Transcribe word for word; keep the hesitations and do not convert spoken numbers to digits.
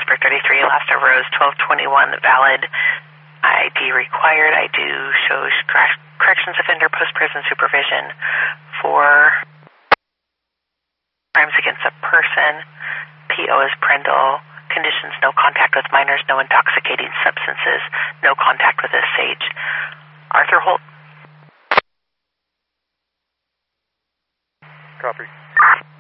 Harrisburg thirty-three, last of Rose twelve twenty-one, valid I D required. I do show corrections offender post-prison supervision for crimes against a person. P O is Prendle. Conditions: no contact with minors, no intoxicating substances, no contact with a sage. Arthur Holt. Copy.